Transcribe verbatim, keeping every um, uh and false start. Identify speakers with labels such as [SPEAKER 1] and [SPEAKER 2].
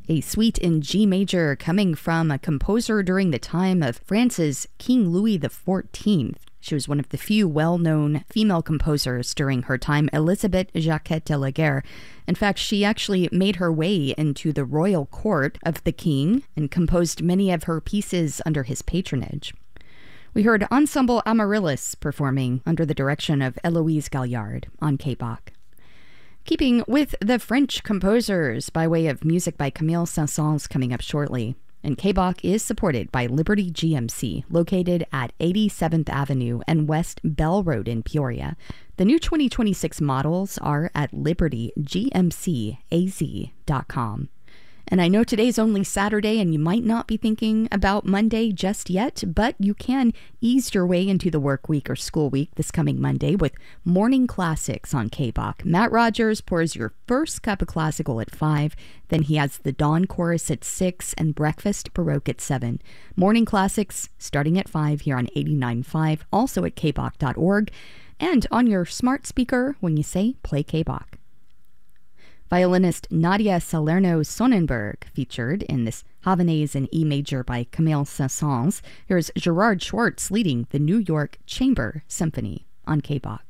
[SPEAKER 1] A suite in G major coming from a composer during the time of France's King Louis the fourteenth. She was one of the few well-known female composers during her time, Elisabeth Jacquet de la Guerre. In fact, she actually made her way into the royal court of the king and composed many of her pieces under his patronage. We heard Ensemble Amaryllis performing under the direction of Eloise Galliard on K B O C. Keeping with the French composers by way of music by Camille Saint-Saëns coming up shortly. And K B O C is supported by Liberty G M C, located at eighty-seventh Avenue and West Bell Road in Peoria. The new twenty twenty-six models are at liberty g m c a z dot com. And I know today's only Saturday and you might not be thinking about Monday just yet, but you can ease your way into the work week or school week this coming Monday with Morning Classics on K B O C. Matt Rogers pours your first cup of classical at five, then he has the Dawn Chorus at six and Breakfast Baroque at seven. Morning Classics starting at five here on eighty-nine point five, also at k b o c dot org, and on your smart speaker when you say play K B O C. Violinist Nadia Salerno Sonnenberg featured in this Havanaise in E major by Camille Saint-Saëns. Here's Gerard Schwartz leading the New York Chamber Symphony on K B O C.